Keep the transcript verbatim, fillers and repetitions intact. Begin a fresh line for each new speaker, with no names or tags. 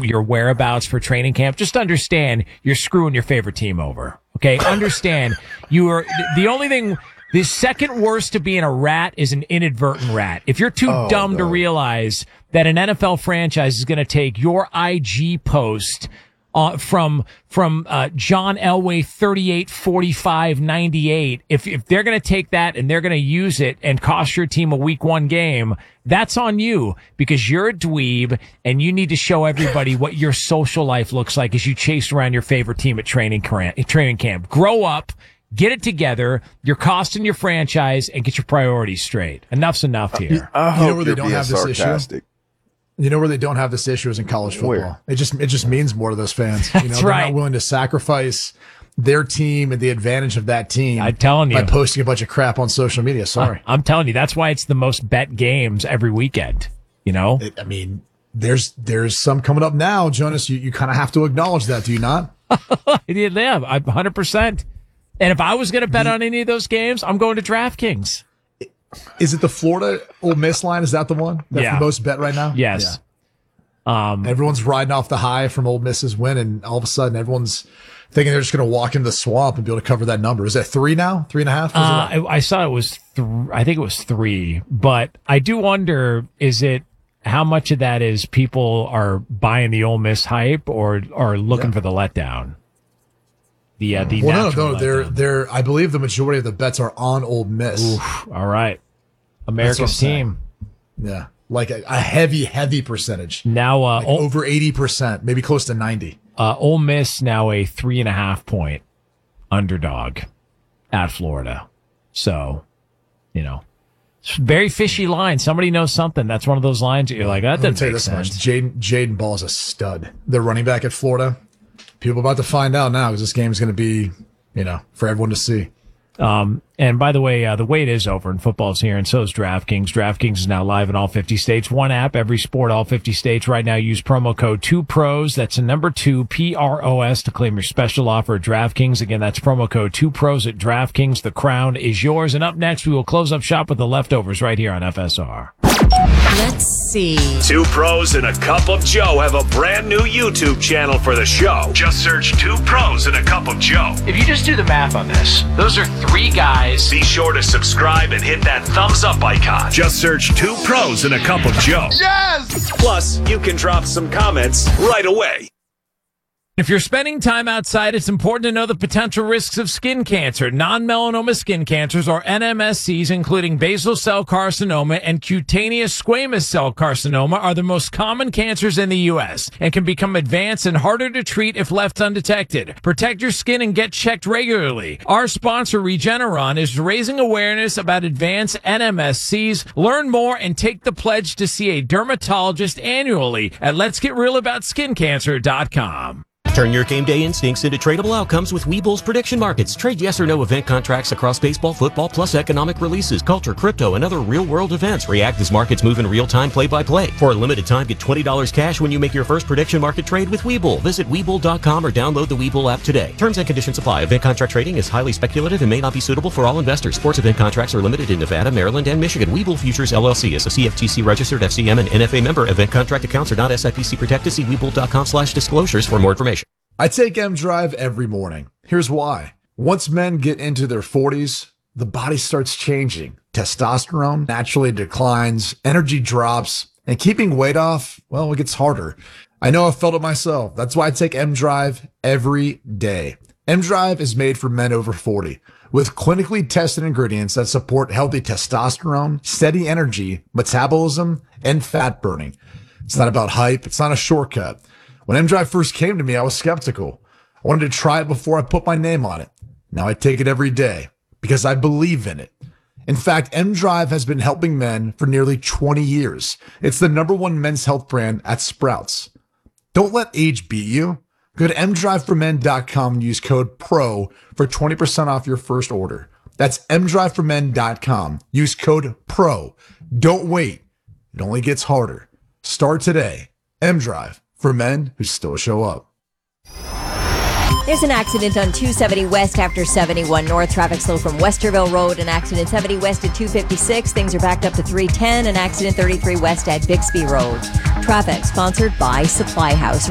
your whereabouts for training camp, just understand you're screwing your favorite team over. Okay? Understand you are the only thing. The second worst to being a rat is an inadvertent rat. If you're too
oh,
dumb
no.
to realize that an N F L franchise is going to take your I G post uh, from from uh, John Elway thirty-eight forty-five ninety-eight, if if they're going to take that and they're going to use it and cost your team a week one game, that's on you, because you're a dweeb and you need to show everybody what your social life looks like as you chase around your favorite team at training training camp. Grow up. Get it together. You're costing your franchise, and get your priorities straight. Enough's enough here.
I you know where they don't have this sarcastic. issue? You know where they don't have this issue is in college football.
Where?
It just it just means more to those fans. You know,
That's
they're
right.
not willing to sacrifice their team and the advantage of that team.
I'm telling you.
By posting a bunch of crap on social media. Sorry.
I'm telling you. That's why it's the most bet games every weekend. You know?
It, I mean, there's there's some coming up now, Jonas. You, you kind of have to acknowledge that, do you not?
Yeah, I'm one hundred percent. And if I was going to bet on any of those games, I'm going to DraftKings.
Is it the Florida Ole Miss line? Is that the one that's
Yeah.
the most bet right now?
Yes. Yeah. Um,
everyone's riding off the high from Ole Miss's win, and all of a sudden, everyone's thinking they're just going to walk into the swamp and be able to cover that number. Is that three now? Three and a half?
Uh, I, I saw it was, th- I think it was three, but I do wonder, is it, how much of that is people are buying the Ole Miss hype or are looking yeah. for the letdown? The, uh, the
well, no, no,
letdown.
they're, they're, I believe the majority of the bets are on Ole Miss.
Oof, all right. America's team.
Yeah. Like a, a heavy, heavy percentage.
Now, uh,
like
Ole,
over eighty percent, maybe close to ninety.
Uh, Ole Miss now a three and a half point underdog at Florida. So, you know, it's a very fishy line. Somebody knows something. That's one of those lines that you're like, that doesn't make sense.
Jaden, Jaden Ball is a stud. They're running back at Florida. People about to find out now because this game is going to be, you know, for everyone to see.
Um, and by the way, uh, the wait is over and football's here, and so is DraftKings. DraftKings is now live in all fifty states. One app, every sport, all fifty states. Right now, use promo code two pros. That's the number two, P R O S, to claim your special offer at DraftKings. Again, that's promo code two pros at DraftKings. The crown is yours. And up next, we will close up shop with the leftovers right here on F S R.
Let's see.
Two Pros and a Cup of Joe have a brand new YouTube channel for the show. Just search Two Pros and a Cup of Joe.
If you just do the math on this, those are three guys.
Be sure to subscribe and hit that thumbs up icon. Just search Two Pros and a Cup of Joe.
Yes!
Plus, you can drop some comments right away.
If you're spending time outside, it's important to know the potential risks of skin cancer. Non-melanoma skin cancers, or N M S Cs, including basal cell carcinoma and cutaneous squamous cell carcinoma, are the most common cancers in the U S and can become advanced and harder to treat if left undetected. Protect your skin and get checked regularly. Our sponsor, Regeneron, is raising awareness about advanced N M S Cs. Learn more and take the pledge to see a dermatologist annually at lets get real about skin cancer dot com.
Turn your game day instincts into tradable outcomes with Webull's prediction markets. Trade yes or no event contracts across baseball, football, plus economic releases, culture, crypto, and other real-world events. React as markets move in real time, play-by-play. For a limited time, get twenty dollars cash when you make your first prediction market trade with Webull. Visit Webull dot com or download the Webull app today. Terms and conditions apply. Event contract trading is highly speculative and may not be suitable for all investors. Sports event contracts are limited in Nevada, Maryland, and Michigan. Webull Futures, L L C is a C F T C registered F C M and N F A member. Event contract accounts are not S I P C protected. See Webull dot com slash disclosures for more information.
I take M Drive every morning. Here's why. Once men get into their forties, the body starts changing. Testosterone naturally declines, energy drops, and keeping weight off, well, it gets harder. I know I've felt it myself. That's why I take M Drive every day. M Drive is made for men over forty with clinically tested ingredients that support healthy testosterone, steady energy, metabolism, and fat burning. It's not about hype. It's not a shortcut. When M Drive first came to me, I was skeptical. I wanted to try it before I put my name on it. Now I take it every day because I believe in it. In fact, M Drive has been helping men for nearly twenty years. It's the number one men's health brand at Sprouts. Don't let age beat you. Go to M drive for men dot com and use code PRO for twenty percent off your first order. That's M drive for men dot com. Use code PRO. Don't wait. It only gets harder. Start today. M-Drive. For men who still show up.
There's an accident on two seventy West after seventy-one North. Traffic slow from Westerville Road. An accident seventy West at two fifty-six. Things are backed up to three ten. An accident thirty-three West at Bixby Road. Traffic sponsored by Supply House.